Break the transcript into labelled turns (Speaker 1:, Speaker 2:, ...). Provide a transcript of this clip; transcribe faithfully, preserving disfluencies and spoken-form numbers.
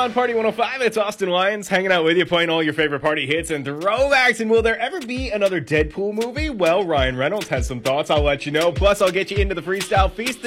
Speaker 1: on Party one oh five. It's Austin Lyons hanging out with you, playing all your favorite party hits and throwbacks. And will there ever be another Deadpool movie? Well, Ryan Reynolds has some thoughts. I'll let you know. Plus, I'll get you into the Freestyle Feast.